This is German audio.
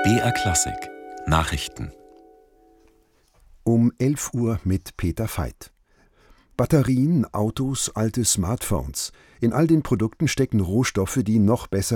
BR Klassik Nachrichten Um 11 Uhr mit Peter Veit. Batterien, Autos, alte Smartphones. In all den Produkten stecken Rohstoffe, die noch besser